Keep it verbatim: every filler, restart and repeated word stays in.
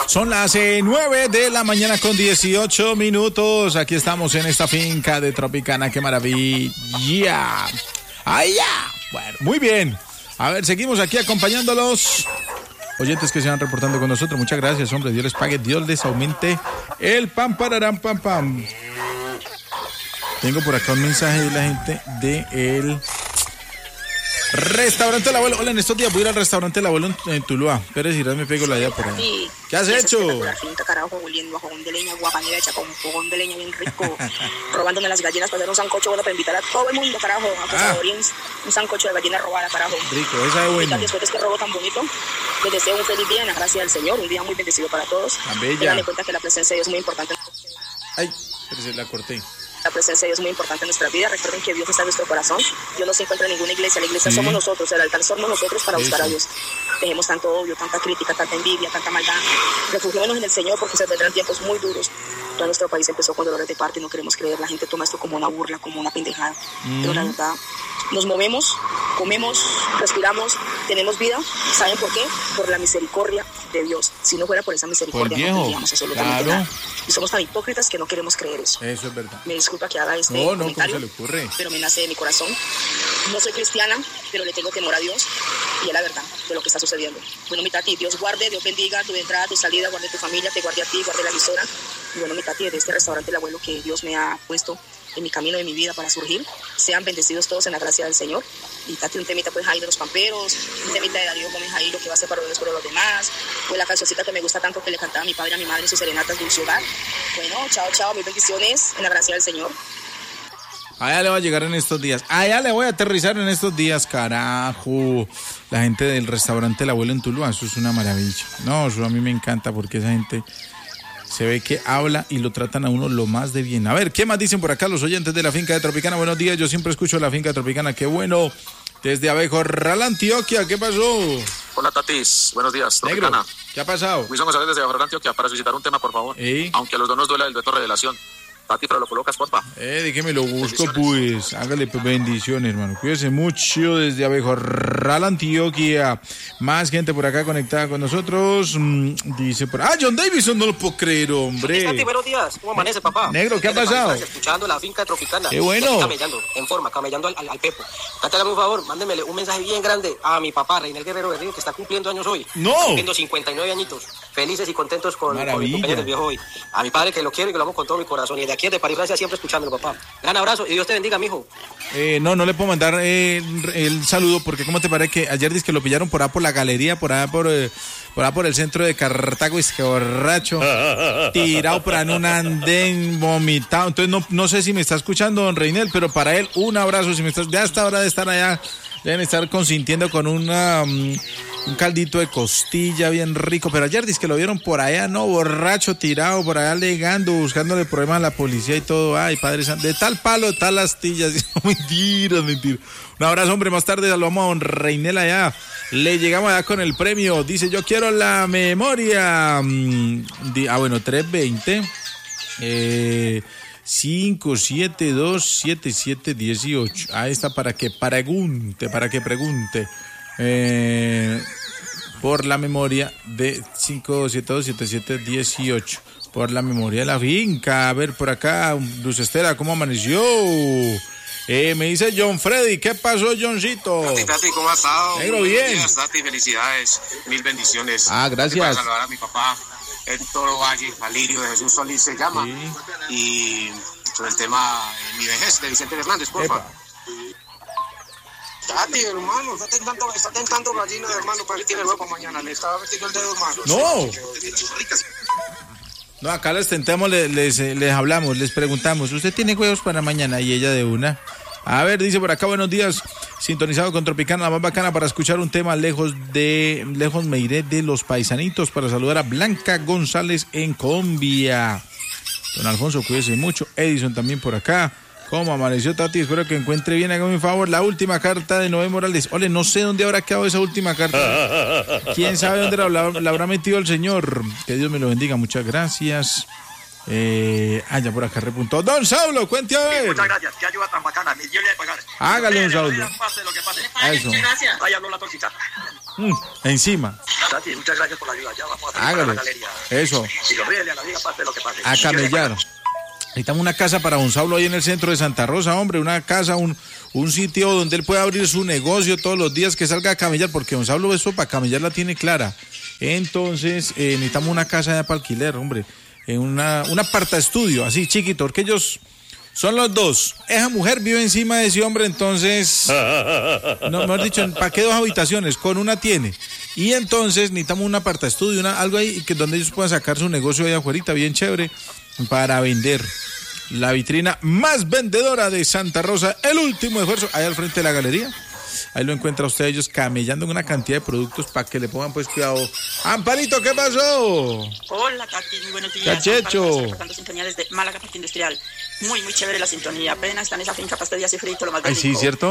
Son las eh, nueve de la mañana con dieciocho minutos. Aquí estamos en esta finca de Tropicana. ¡Qué maravilla! ¡Ay, ya! Bueno, muy bien. A ver, seguimos aquí acompañándolos. Oyentes que se van reportando con nosotros. Muchas gracias, hombre. Dios les pague, Dios les aumente el pam, pararán, pam, pam. Tengo por acá un mensaje de la gente de el Restaurante El Abuelo. Hola, en estos días voy a ir al Restaurante El Abuelo en, en Tuluá. Pérez Girán, me pego la idea por ahí. Sí. ¿Qué has hecho? La finca, carajo, oliendo a fogón de leña, guapanera hecha con fogón de leña bien rico, robándome las gallinas para hacer un sancocho bueno para invitar a todo el mundo, carajo, a Cazadorien, ah. un sancocho de gallina robada, carajo. Rico, esa es buena. Después de este robo tan bonito, les deseo un feliz día en la gracia del Señor, un día muy bendecido para todos. Tengan en cuenta que la presencia de Dios es muy importante. Ay, pero se la corté. La presencia de Dios es muy importante en nuestra vida. Recuerden que Dios está en nuestro corazón. Dios no se encuentra en ninguna iglesia. La iglesia sí. somos nosotros. El altar somos nosotros para Eso. buscar a Dios. Dejemos tanto odio, tanta crítica, tanta envidia, tanta maldad. Refugiémonos en el Señor porque se vendrán tiempos muy duros. Todo nuestro país empezó con dolores de parto y no queremos creer. La gente toma esto como una burla, como una pendejada. Mm. Pero la verdad, nos movemos, comemos, respiramos, tenemos vida. ¿Saben por qué? Por la misericordia de Dios. Si no fuera por esa misericordia, por no tendríamos absolutamente claro. nada. Y somos tan hipócritas que no queremos creer eso. Eso es verdad. Me disculpa que haga este no, no, comentario, ¿cómo se le ocurre? Pero me nace de mi corazón. No soy cristiana, pero le tengo temor a Dios y es la verdad de lo que está sucediendo. Bueno, mi tati, Dios guarde, Dios bendiga tu entrada, tu salida, guarde tu familia, te guarde a ti, guarde la emisora. Y bueno, mi tati, de este restaurante El Abuelo que Dios me ha puesto en mi camino de mi vida para surgir, sean bendecidos todos en la gracia del Señor. Y Tati, un temita pues ahí de los pamperos, un temita de Darío Gómez ahí, lo que va a ser para Dios por los demás, pues la cancioncita que me gusta tanto que le cantaba a mi padre, a mi madre en sus serenatas de Dulce Hogar. Bueno, chao, chao, mis bendiciones en la gracia del Señor. Allá le va a llegar en estos días, allá le voy a aterrizar en estos días, carajo. La gente del restaurante El Abuelo en Tuluá, eso es una maravilla. No, eso a mí me encanta porque esa gente se ve que habla y lo tratan a uno lo más de bien. A ver, ¿qué más dicen por acá los oyentes de la finca de Tropicana? Buenos días, yo siempre escucho la finca de Tropicana, qué bueno. Desde Abejorral, Antioquia, ¿qué pasó? Hola, Tatis, buenos días, Tropicana. Negro, ¿qué ha pasado? Wilson González desde Abejorral, Antioquia, para solicitar un tema, por favor. ¿Eh? Aunque a los dos nos duela el dueto Revelación. Tati, pero lo colocas, porfa. Eh, déjeme lo busco, pues. Hágale pues, bendiciones, hermano. Cuídese mucho desde Abejorral, Antioquia. Más gente por acá conectada con nosotros. Mm, dice por... Ah, John Davison, no lo puedo creer, hombre. Tati, buenos días. ¿Cómo amanece, papá? Negro, ¿qué ha pasado? Escuchando la finca Tropicana. Qué bueno. Camellando, en forma, camellando al, al, al Pepo. Tati, hágame un favor, mándemele un mensaje bien grande a mi papá, Reinel Guerrero de Río, que está cumpliendo años hoy. No. Cumpliendo cincuenta y nueve añitos. Felices y contentos con, con mi compañero del viejo hoy. A mi padre, que lo quiero y que lo amo con todo mi corazón. Y de aquí de París, Francia, siempre escuchándolo, papá. Gran abrazo y Dios te bendiga, mijo. Eh, no, no le puedo mandar eh, el saludo porque ¿cómo te parece que ayer dice que lo pillaron por allá por la galería, por allá por, eh, por, allá por el centro de Cartago, y es que borracho, tirado por ahí en un andén, vomitado? Entonces no, no sé si me está escuchando don Reinel, pero para él un abrazo, si me estás, ya hasta hora de estar allá, deben estar consintiendo con una... Um, un caldito de costilla bien rico, pero ayer dice que lo vieron por allá, no, borracho, tirado, por allá alegando, buscándole problemas a la policía y todo. Ay, Padre Santo, de tal palo, tal astilla. Mentira, mentira. Un abrazo, hombre, más tarde saludamos a don Reinel allá. Le llegamos allá con el premio. Dice, yo quiero la memoria. Ah, bueno, trescientos veinte. Eh... cinco siete dos siete siete uno ocho. Ahí está para que pregunte, para que pregunte. Eh, por la memoria de cinco siete dos siete siete uno ocho. Por la memoria de la finca. A ver, por acá, Luz Estela, ¿cómo amaneció? Eh, me dice John Freddy, ¿qué pasó, Johncito? Tati, Tati, ¿cómo has estado? Negro, bien. Días, Tati, felicidades, mil bendiciones. Ah, gracias. Para saludar a mi papá, Héctor Valle, Valirio de Jesús Solís se llama. Sí. Y sobre el tema eh, Mi Vejez de Vicente Hernández, por favor. Tati, hermano, está tentando, está tentando gallina, hermano, para que tiene huevo mañana. Le estaba metiendo el dedo, hermano. No. No, acá les tentamos, les, les, les hablamos, les preguntamos, ¿usted tiene huevos para mañana? Y ella de una. A ver, dice por acá, buenos días, sintonizado con Tropicana, la más bacana para escuchar un tema lejos de, lejos me iré de los paisanitos para saludar a Blanca González en Colombia. Don Alfonso, cuídese mucho. Edison también por acá. ¿Cómo amaneció, Tati? Espero que encuentre bien, hágame un favor. La última carta de Noé Morales. Ole, no sé dónde habrá quedado esa última carta. ¿Quién sabe dónde la, la habrá metido el señor? Que Dios me lo bendiga, muchas gracias. Eh, ah, ya por acá repuntó. Don Saulo, cuente a ver. Sí, muchas gracias, qué ayuda tan bacana. Yo le voy a pagar. Hágale, don Saulo. Pase lo que pase. Eso. Ahí habló la toxita. Mm, encima. Tati, muchas gracias por la ayuda. Ya vamos a Hágale. la galería. Eso. Y sonríele a la vida, pase lo que pase. A camellar. Necesitamos una casa para don Saulo ahí en el centro de Santa Rosa, hombre, una casa, un, un sitio donde él pueda abrir su negocio todos los días que salga a camellar, porque don Saulo eso para camellar la tiene clara. Entonces, eh, necesitamos una casa ya para alquiler, hombre, en una, un aparta estudio, así chiquito, porque ellos son los dos. Esa mujer vive encima de ese hombre, entonces, no, mejor dicho, ¿para qué dos habitaciones? Con una tiene. Y entonces necesitamos un aparta estudio, una, algo ahí que donde ellos puedan sacar su negocio ahí afuera, bien chévere, para vender. La vitrina más vendedora de Santa Rosa, el último esfuerzo, ahí al frente de la galería. Ahí lo encuentra usted ellos camellando en una cantidad de productos para que le pongan pues cuidado. Amparito, ¿qué pasó? Hola, Tati, muy buenos días. Cachecho. Reportando sintonía desde Málaga, Parque Industrial. Muy, muy chévere la sintonía. Apenas está en esa finca, pasta de días y frito, lo más Ay, sí, ¿cierto?